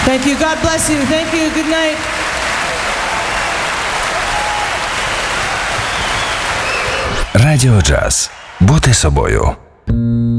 Thank you. God bless you. Thank you. Good night. Радіо Джаз. Бути собою.